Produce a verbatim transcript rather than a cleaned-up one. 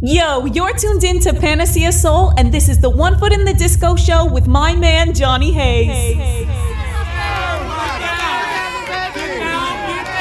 Yo, you're tuned in to Panacea Soul, and this is the One Foot in the Disco show with my man, Johnny Hayes. Hayes.